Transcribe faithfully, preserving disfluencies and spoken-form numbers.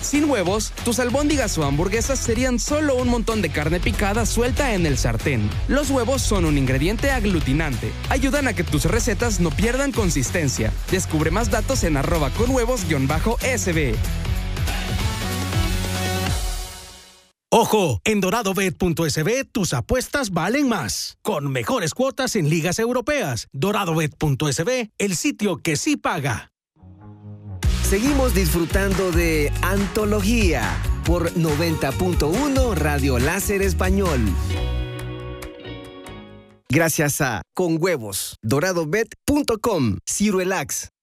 Sin huevos, tus albóndigas o hamburguesas serían solo un montón de carne picada suelta en el sartén. Los huevos son un ingrediente aglutinante. Ayudan a que tus recetas no pierdan consistencia. Descubre más datos en arroba con huevos guión bajo S B. ¡Ojo! En doradobet punto s b tus apuestas valen más. Con mejores cuotas en ligas europeas. doradobet punto s b, el sitio que sí paga. Seguimos disfrutando de Antología por noventa punto uno Radio Láser Español. Gracias a Con Huevos, doradobet punto com, Cirelax,